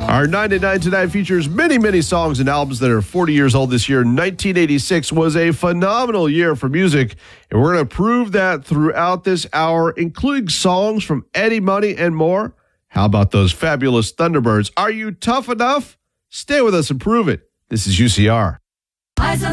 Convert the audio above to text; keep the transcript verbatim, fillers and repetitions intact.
Our ninety-nine Tonight features many, many songs and albums that are forty years old this year. nineteen eighty-six was a phenomenal year for music, and we're going to prove that throughout this hour, including songs from Eddie Money and more. How about those fabulous Thunderbirds? Are you tough enough? Stay with us and prove it. This is U C R.